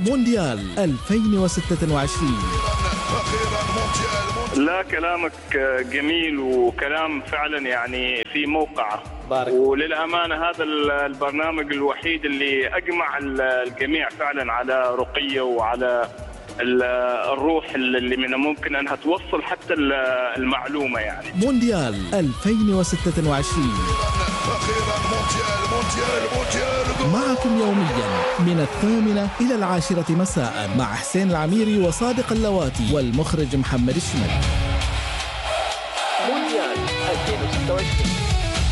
مونديال 2026. لا كلامك جميل وكلام فعلا يعني في موقعه، وللأمانة هذا البرنامج الوحيد اللي أجمع الجميع فعلا على رقية وعلى الروح اللي من ممكن أنها توصل حتى المعلومة. يعني مونديال 2026 معكم يوميا من 8 إلى 10 مساء مع حسين العميري وصادق اللواتي والمخرج محمد الشمري. مونديال 2026.